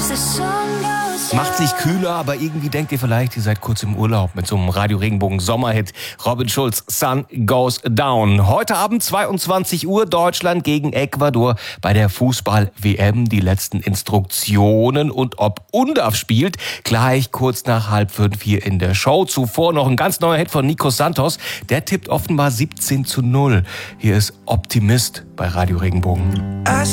Macht's nicht kühler, aber irgendwie denkt ihr vielleicht, ihr seid kurz im Urlaub mit so einem Radio Regenbogen Sommerhit. Robin Schulz, Sun Goes Down. Heute Abend 22 Uhr, Deutschland gegen Ecuador bei der Fußball-WM. Die letzten Instruktionen und ob Undav spielt, gleich kurz nach 4:30 hier in der Show. Zuvor noch ein ganz neuer Hit von Nico Santos. Der tippt offenbar 17:0. Hier ist Optimist bei Radio Regenbogen.